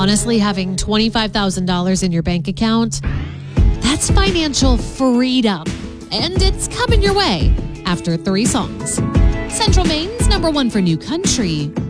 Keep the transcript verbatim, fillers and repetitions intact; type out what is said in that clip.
honestly, having twenty-five thousand dollars in your bank account, that's financial freedom. And it's coming your way after three songs. Central Maine's number one for new country,